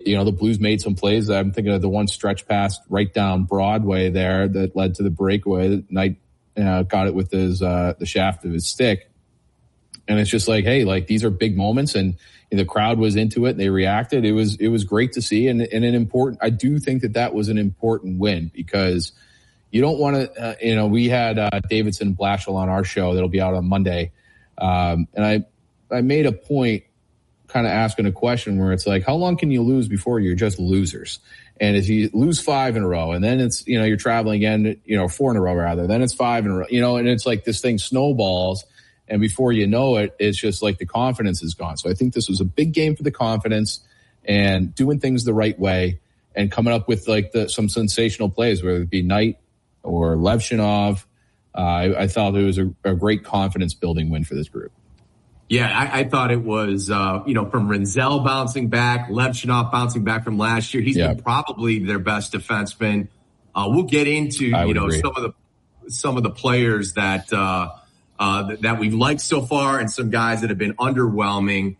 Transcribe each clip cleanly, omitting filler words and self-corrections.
the Blues made some plays. I'm thinking of the one stretch pass right down Broadway there that led to the breakaway. Knight got it with the shaft of his stick. And it's just like, hey, like these are big moments, and the crowd was into it. And they reacted. It was great to see, and an important. I do think that was an important win, because you don't want to. We had Davidson Blatchel on our show that'll be out on Monday, and I made a point, kind of asking a question where it's like, how long can you lose before you're just losers? And if you lose 5 in a row, and then it's you're traveling again, 4 in a row rather, then it's 5 in a row, and it's like this thing snowballs. And before you know it, it's just like the confidence is gone. So I think this was a big game for the confidence and doing things the right way and coming up with like some sensational plays, whether it be Knight or Levchinov. I thought it was a great confidence building win for this group. Yeah, I thought it was, from Rinzel bouncing back, Levchinov bouncing back from last year. He's been probably their best defenseman. We'll get into, some of the players that we've liked so far, and some guys that have been underwhelming.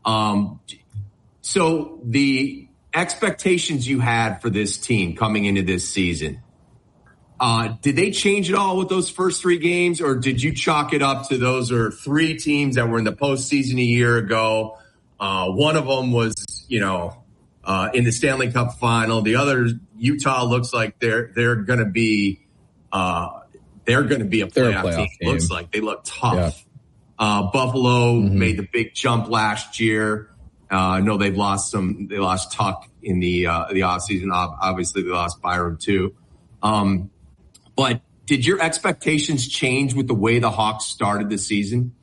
So the expectations you had for this team coming into this season, did they change at all with those first 3 games, or did you chalk it up to those are 3 teams that were in the postseason a year ago? One of them was, in the Stanley Cup final. The other, Utah, looks like they're going to be a playoff team. Game. Looks like they look tough. Yeah. Buffalo made the big jump last year. I know they lost Tuck in the offseason. Obviously, they lost Byram too. But did your expectations change with the way the Hawks started the season?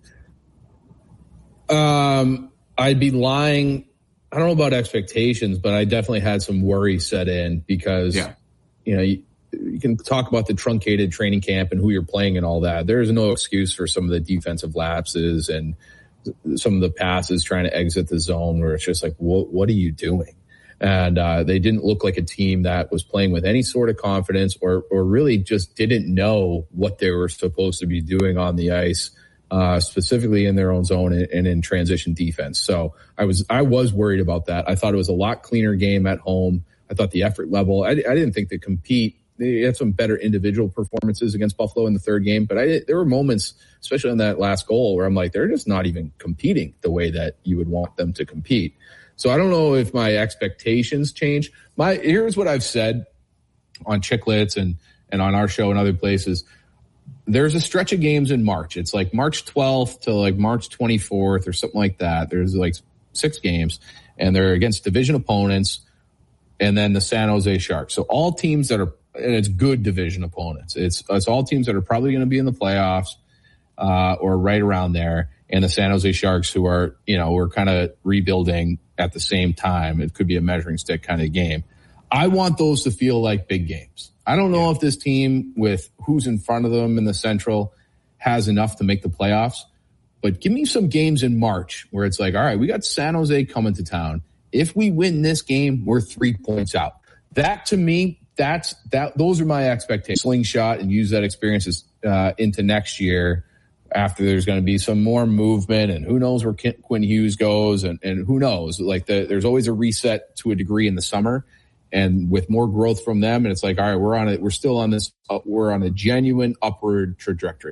I'd be lying. I don't know about expectations, but I definitely had some worry set in because, you can talk about the truncated training camp and who you're playing and all that. There's no excuse for some of the defensive lapses and some of the passes trying to exit the zone where it's just like, what are you doing? And they didn't look like a team that was playing with any sort of confidence or really just didn't know what they were supposed to be doing on the ice, specifically in their own zone and in transition defense. So I was worried about that. I thought it was a lot cleaner game at home. I thought the effort level, I didn't think they compete. They had some better individual performances against Buffalo in the third game, but there were moments, especially in that last goal, where I'm like, they're just not even competing the way that you would want them to compete. So I don't know if my expectations change. Here's what I've said on Chicklets and on our show and other places. There's a stretch of games in March. It's like March 12th to like March 24th or something like that. There's like 6 games, and they're against division opponents and then the San Jose Sharks. So all teams that are, and it's good division opponents. It's all teams that are probably going to be in the playoffs or right around there, and the San Jose Sharks, who are, we're kind of rebuilding at the same time. It could be a measuring stick kind of game. I want those to feel like big games. I don't know if this team, with who's in front of them in the Central, has enough to make the playoffs, but give me some games in March where it's like, all right, we got San Jose coming to town. If we win this game, we're 3 points out. That, to me, those are my expectations. Slingshot and use that experience into next year, after there's going to be some more movement, and who knows where Quinn Hughes goes, and who knows, like there's always a reset to a degree in the summer, and with more growth from them. And it's like, all right, we're still on this, we're on a genuine upward trajectory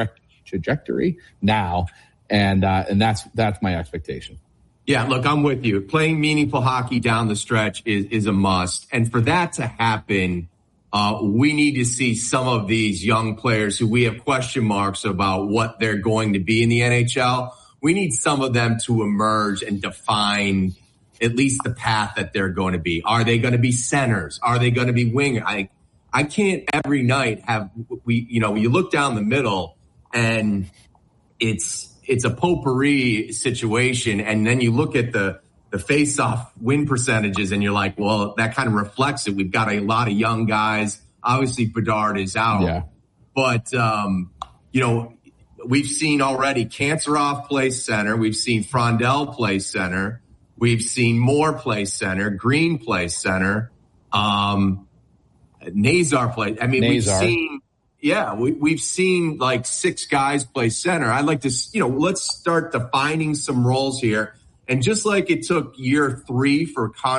now. And that's my expectation. Yeah, look, I'm with you. Playing meaningful hockey down the stretch is a must. And for that to happen, we need to see some of these young players who we have question marks about what they're going to be in the NHL. We need some of them to emerge and define at least the path that they're going to be. Are they going to be centers? Are they going to be wingers? I can't every night you look down the middle and it's a potpourri situation, and then you look at the face-off win percentages and you're like, well, that kind of reflects it. We've got a lot of young guys. Obviously, Bedard is out. Yeah. But, we've seen already Kanserov play center. We've seen Frondell play center. We've seen Moore play center. Green play center. Nazar play. I mean, we've seen like 6 guys play center. I'd like to, let's start defining some roles here. And just like it took year 3 for Connor